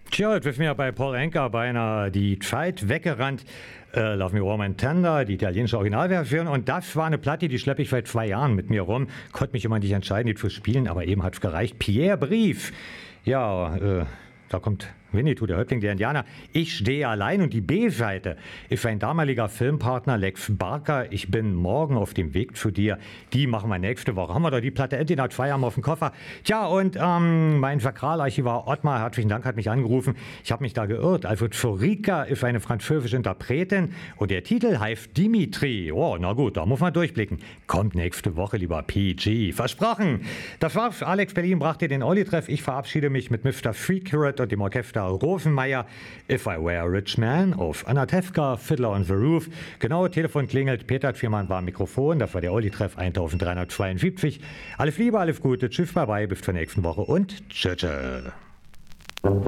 Tja, jetzt ist mir bei Paul Anka beinahe die Zeit weggerannt. Love Me Warm and Tender, die italienische Originalversion. Und das war eine Platte, die schleppe ich seit 2 Jahren mit mir rum. Konnte mich immer nicht entscheiden, die zu spielen, aber eben hat's gereicht. Pierre Brief. Ja, da kommt Winnetou, der Häuptling der Indianer. Ich stehe allein und die B-Seite ist ein damaliger Filmpartner, Lex Barker. Ich bin morgen auf dem Weg zu dir. Die machen wir nächste Woche. Haben wir doch die Platte endlich nach 2 Jahren auf dem Koffer. Tja, und mein Sakralarchivar Ottmar, herzlichen Dank, hat mich angerufen. Ich habe mich da geirrt. Also Zorica ist eine französische Interpretin und der Titel heißt Dimitri. Oh, na gut, da muss man durchblicken. Kommt nächste Woche, lieber PG. Versprochen. Das war's. Alex Berlin brachte den Olli-Treff. Ich verabschiede mich mit Mr. Secret und dem Orchester Rosenmeier, If I Were a Rich Man, auf Anatevka, Fiddler on the Roof. Genau, Telefon klingelt, Peter Tschirmann war am Mikrofon, das war der Olli-Treff 1372. Alles Liebe, alles Gute, tschüss, bye bye, bis zur nächsten Woche und tschüss.